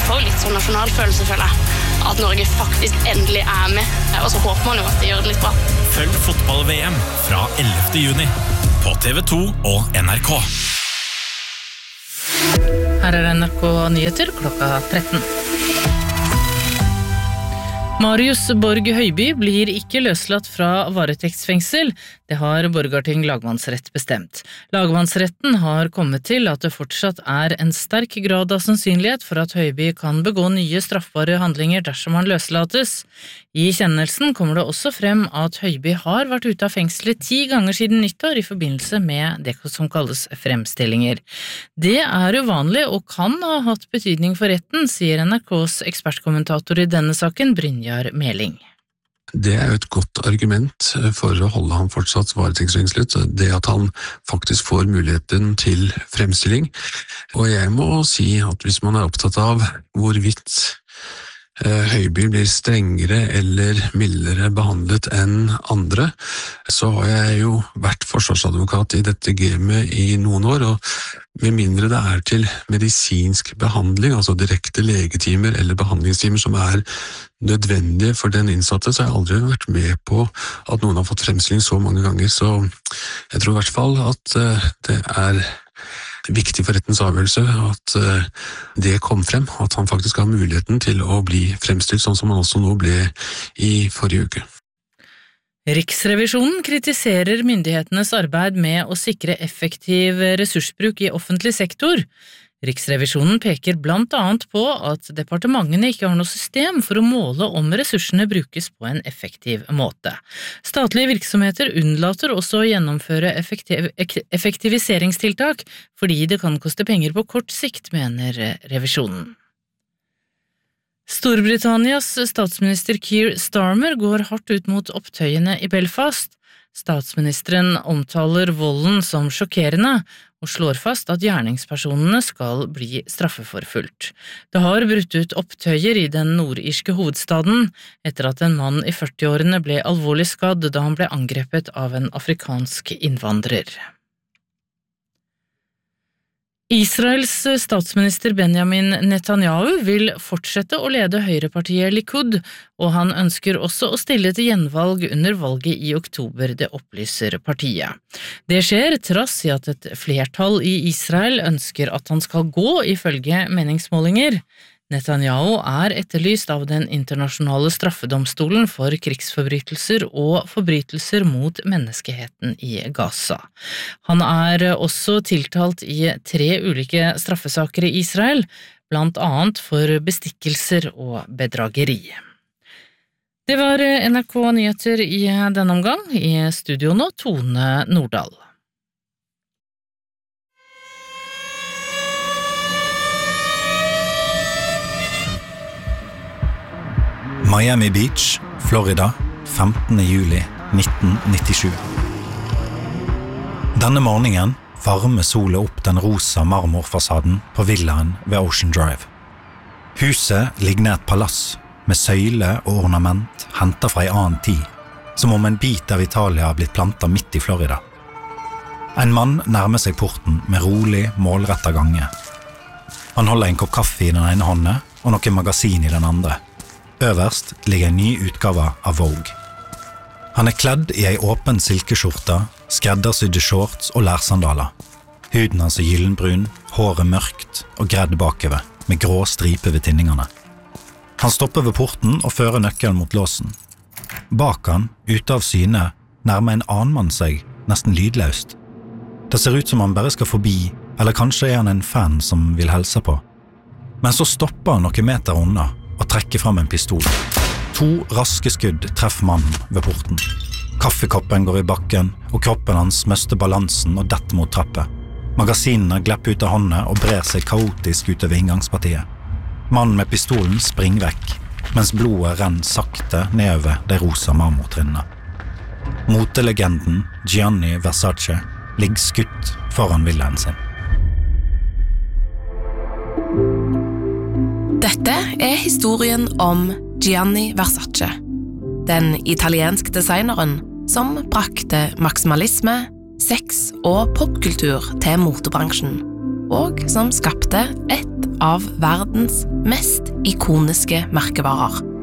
får litt sånn nasjonalfølelse, føler jeg. At Norge faktisk endelig med. Og så håper man jo at de gjør det litt bra. Følg fotball-VM fra 11. juni på TV2 og NRK. Her NRK Nyheter klokka 13. Marius Borg Høiby blir ikke løslatt fra varetektsfengsel. Det har Borgarting lagmannsrett bestemt. Lagmannsretten har kommet til at det fortsatt en sterk grad av sannsynlighet for at Høiby kan begå nye straffbare handlinger dersom han løslates. I kjennelsen kommer det også frem at Høiby har vært ute av fengselet 10 ganger siden nyttår i forbindelse med det som kalles fremstillinger. Det uvanlig og kan ha hatt betydning for retten, sier NRKs ekspertkommentator i denne saken, Brynjar Meling. Det jo et godt argument for å holde ham fortsatt varetektsfengslet, det at han faktisk får muligheten til fremstilling. Og jeg må si at hvis man opptatt av hvorvidt Høiby blir strengere eller mildere behandlet enn andre, så har jeg jo vært forsvarsadvokat i dette gamet i noen år, og med mindre det til medisinsk behandling, altså direkte legetimer eller behandlingstimer som nødvendige for den innsatte, så har jeg aldri vært med på at noen har fått fremstilling så mange ganger, så jeg tror i hvert fall at det viktig for rettens avgjørelse at det kom frem, at han faktisk har muligheten til å bli fremstilt sånn som han også nå ble i forrige uke. Riksrevisjonen kritiserer myndighetenes arbeid med å sikre effektiv ressursbruk i offentlig sektor. Riksrevisjonen peker blant annet på at departementene ikke har noe system for å måle om ressursene brukes på en effektiv måte. Statlige virksomheter unnlater også å gjennomføre effektiviseringstiltak fordi det kan koste penger på kort sikt, mener revisjonen. Storbritannias statsminister Keir Starmer går hardt ut mot opptøyene i Belfast. Statsministeren omtaler volden som sjokkerende og slår fast at gjerningspersonene skal bli straffeforfulgt. Det har brutt ut opptøyer i den nordirske hovedstaden etter at en mann i 40-årene ble alvorlig skadd da han ble angrepet av en afrikansk innvandrer. Israels statsminister Benjamin Netanyahu vil fortsette å lede høyrepartiet Likud, og han ønsker også å stille til gjenvalg under valget i oktober, det opplyser partiet. Det skjer trass i at et flertall i Israel ønsker at han skal gå ifølge meningsmålinger. Netanyahu etterlyst av den internasjonale straffedomstolen for krigsforbrytelser og forbrytelser mot menneskeheten i Gaza. Han også tiltalt i 3 ulike straffesaker i Israel, blant annet for bestikkelser og bedrageri. Det var NRK Nyheter i denne omgang. I studio nå Tone Nordahl. Miami Beach, Florida, 15. juli 1997. Denne morgenen varmer solen opp den rosa marmorfasaden på villaen ved Ocean Drive. Huset ligner et palass med søyle og ornament hentet fra en annen tid, som om en bit av Italia har blitt plantet midt i Florida. En mann nærmer seg porten med rolig, målrettet gange. Han holder en kopp kaffe i den ene hånden og noe magasin i den andre. Øverst ligger en ny utgave av Vogue. Han kledd i en åpen silkeskjorte, skreddersydde shorts og lærsandaler. Huden hans gyllenbrun, håret mørkt og gredd bakover, med grå striper ved tinningene. Han stopper ved porten og fører nøkkelen mot låsen. Bak han, ute av syne, nærmer en annen mann seg, nesten lydløst. Det ser ut som han bare skal forbi, eller kanskje han en fan som vil helse på. Men så stopper han noen meter unna, og trekker fram en pistol. 2 raske skudd treffer mannen ved porten. Kaffekoppen går i bakken, og kroppen hans mister balansen og detter mot trappet. Magasinene glipper ut av hånden og brer seg kaotisk utover inngangspartiet. Mannen med pistolen springer vekk, mens blodet renner sakte nedover de rosa marmortrinnene. Motelegenden Gianni Versace ligger skutt foran villaen sin. Dette historien om Gianni Versace, den italienske designeren som brakte maksimalisme, sex og popkultur til motebransjen, og som skapte et av verdens mest ikoniske merkevarer.